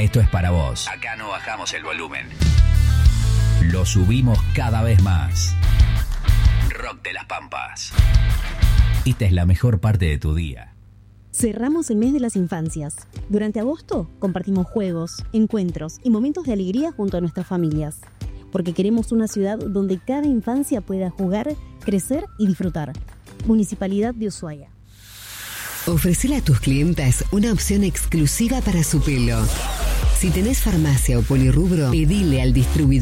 Esto es para vos. Acá no bajamos el volumen. Lo subimos cada vez más. Rock de las Pampas. Esta es la mejor parte de tu día. Cerramos el mes de las infancias. Durante agosto compartimos juegos, encuentros y momentos de alegría junto a nuestras familias. Porque queremos una ciudad donde cada infancia pueda jugar, crecer y disfrutar. Municipalidad de Ushuaia. Ofrecele a tus clientas una opción exclusiva para su pelo. Si tenés farmacia o polirrubro, pedile al distribuidor